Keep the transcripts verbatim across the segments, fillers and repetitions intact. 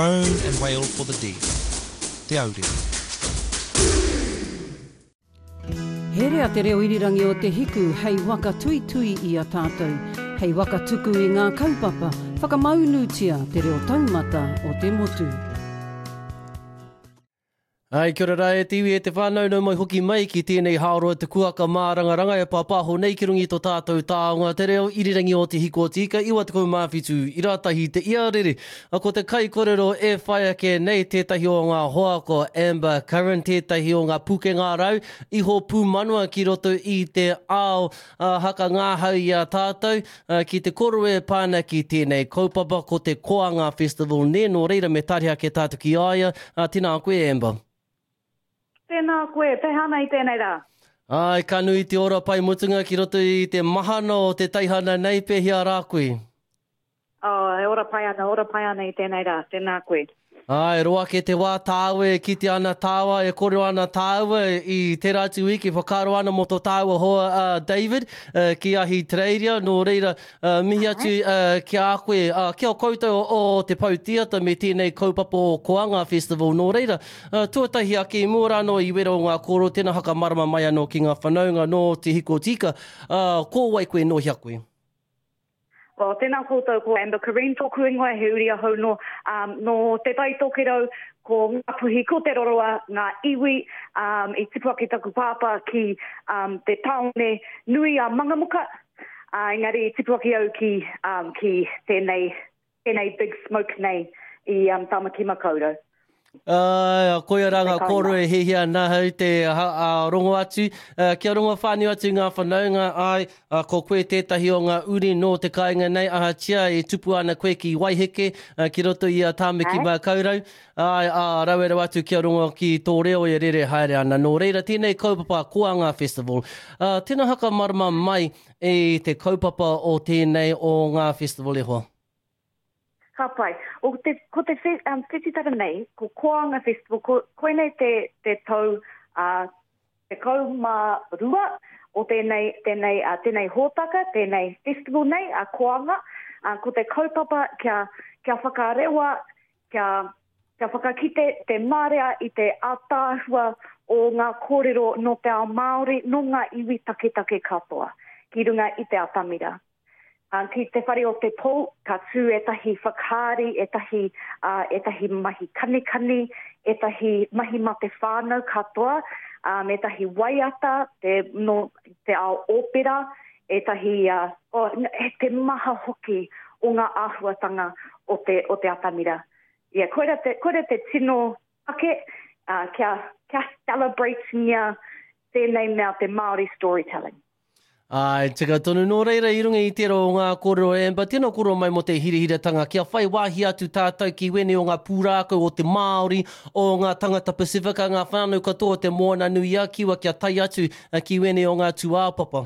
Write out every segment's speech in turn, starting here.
Moan and wail for the dead. Te aureo. He rea te reo irirangi o te hiku hei waka tui tui i a tātou. Hei waka tuku i ngā kaupapa, whakamaunutia te reo taumata o te motu. Ai, kia ora rai, tiwi e te whānau nau mai hoki mai ki tēnei haoroa te kuaka mārangaranga e pāpāho nei ki rungi tō tātou tāonga te reo irirangi o te hiko tika iwa te kou māwhitu i rātahi te iarere. A ko te kai korero e whai ake nei tētahi o ngā hoako Amber Current, tētahi o ngā puke ngā rau, iho pū manua ki roto i te ao uh, haka ngā hau i a tātou, uh, ki te koro e pāna ki tēnei kaupapa ko te Koanga Festival ne, no reira me tariha ke tātou ki aia, uh, tina koe Amber. Tēnā koe, te hana i tēnei rā. Ai, ka nui te ora pai mutunga ki roto i te mahana o te taihana nei pehia rā koe. Oh, e ora pai ana, ora pai ana i tēnei rā, tēnā koe. Ai, roa ke te wā tāua, ki te ana tāua, e kore ana tāua i te rātu wiki, whakaro ana mo tō tāua hoa uh, David, uh, ki ahi Treiria, no reira, uh, mihi atu uh, ki a koe, uh, kia o koutou o, o te pautiata me tēnei kaupapa o Koanga Festival, no reira, uh, tuatahi ake i mua no i wera o ngā koro, tēnā haka marama mai anō ki ngā whanaunga no te hiko tika, uh, ko wai koe no hia koe. O, tēnā koutou ko Amber Current tōku ingoa he uri ahau no, um, no te tai toke rau ko ngā puhi ko te roroa, ngā iwi, um, i tipua ki taku pāpā ki um, te taone nui a mangamuka, uh, engari i tipua ki au ki, um, ki tēnei, tēnei Big Smoke nei i um, Tamaki Makaurau. Uh, koia ranga koro e hehia nā hau te uh, uh, rongo atu. Uh, kia rongo whānau atu ngā whanaunga ai, uh, ko koe tētahi o ngā uri no te kāinga nei, aha tia e tupu ana koe ki Waiheke, uh, ki roto i a Tāmeki Makaurau. Ai, uh, rauera atu kia rongo ki tō reo e rere haere ana. No reira, tēnei kaupapa Koanga Festival. Uh, tēnā haka marama mai e te kaupapa o tēnei o ngā festival e hoa. Ka pai. O te, ko te um, whetitara nei, ko Koanga Festival, ko, koe nei te, te tau, uh, te kau mā rua o tēnei, tēnei, uh, tēnei hōtaka, tēnei festival nei, a uh, Koanga, uh, ko te kaupapa kia, kia whakarewa, kia, kia whakakite te mārea i te atāhua o ngā kōrero no te ao Māori, no ngā iwi take take katoa, ki runga i te atamira. Um, ki te whare o te pō, ka tū etahi whakaari, etahi, uh, etahi mahi kanikani, etahi mahi ma te whānau katoa, um, etahi waiata, te, no, te ao opera, etahi, uh, oh, e te maha hoki o ngā āhuatanga o te, o te atamira. Yeah, koera te, koera te tino ake, uh, kia, kia celebrate nia tēnei mea te Māori storytelling. Ai, tika tonu no reira i runga i tero o ngā kōrero e Amber, tēnā kōrero mai mo te hirihiratanga, kia whai wāhi atu tātou ki wene o ngā pūrākau o te Māori, o ngā tangata Pasifika, ngā whānau katoa te moana nui a kiwa kia tai atu ki wene o ngā tuāpapa.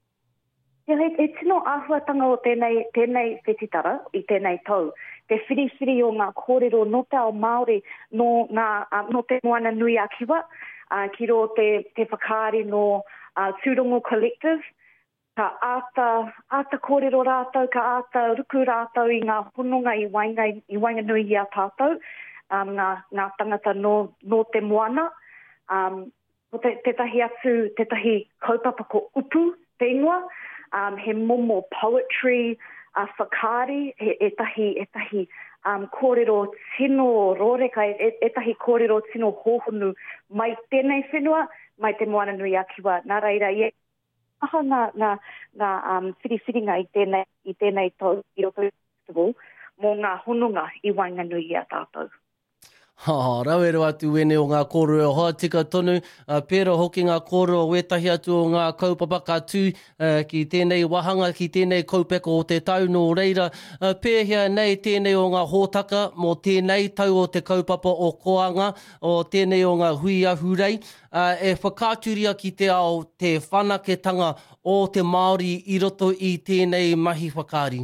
Ja, e, e tino āhuatanga o tēnei, tēnei whetitara i tēnei tau. Te whiriwhiri o ngā kōrero no te ao Māori, no, ngā, uh, no te moana nui a kiwa, uh, ki ro te, te whakaari no uh, Tūrongo Collective, ka āta, āta kōrero rātau, ka āta ruku rātau i ngā hononga i wainga, i wainga nui i a tātou, um, ngā, ngā tangata no, no te moana. Um, te, te tahi atu, te tahi kaupapa ko upu, te ingoa, um, he momo poetry, uh, whakaari, e, e tahi, e tahi um, kōrero tino rōreka, e, e tahi kōrero tino hōhonu mai tēnei whenua, mai te moana nui a kiwa. Nā reira, ie, aha ngā, ngā, ngā um, whiriwhiringa i tēnei, i tēnei tau i roto festival, mō ngā hononga i wainga nui i a tātou. Ha, rauero atu wene o ngā kōrero hoa tika tonu, uh, pēra hoki ngā kōrero wetahi atu o ngā kaupapa ka tū uh, ki tēnei wahanga, ki tēnei kaupeka o te tau no reira. Uh, pēhea nei tēnei o ngā hōtaka, mō tēnei tau o te kaupapa o Koanga, o tēnei o ngā hui ahurei, uh, e whakāturia ki te ao te whanaketanga o te Māori i roto i tēnei mahi whakaari.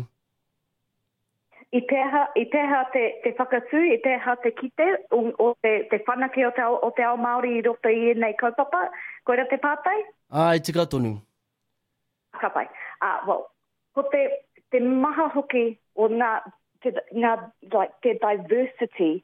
I teha, i teha te, te whakatū, i teha te kite o, o te, te whanake o te, o te ao Māori i roto i nei kaupapa. Koera te pātai? Ai, tika tonu. Ka pai. Uh, well, ko te, te maha hoki o ngā, te, ngā like, te diversity